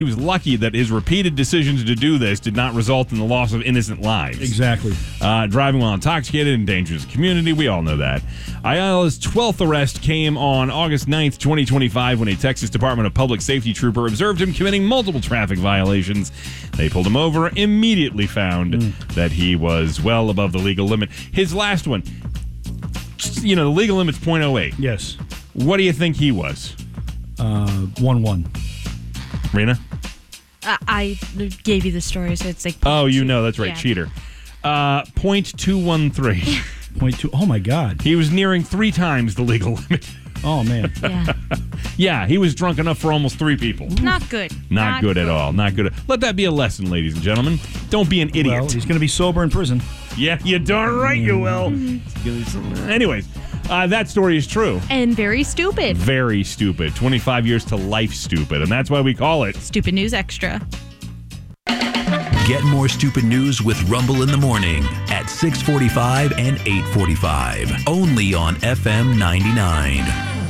He was lucky that his repeated decisions to do this did not result in the loss of innocent lives. Exactly. Driving while intoxicated endangers the community. We all know that. Ayala's 12th arrest came on August 9th, 2025, when a Texas Department of Public Safety trooper observed him committing multiple traffic violations. They pulled him over, immediately found that he was well above the legal limit. His last one, the legal limit's .08. Yes. What do you think he was? 1-1. Rena? I gave you the story, so it's like... Oh, that's right, yeah. cheater. .213. 0.2. Oh, my God. He was nearing 3 times the legal limit. Oh, man. Yeah. Yeah, he was drunk enough for almost 3 people. Not good. Not good at all. Not good. Let that be a lesson, ladies and gentlemen. Don't be an idiot. Well, he's going to be sober in prison. Yeah, you're darn right you will. Anyways, that story is true. And very stupid. Very stupid. 25 years to life stupid. And that's why we call it Stupid News Extra. Get more stupid news with Rumble in the Morning at 6:45 and 8:45. Only on FM 99.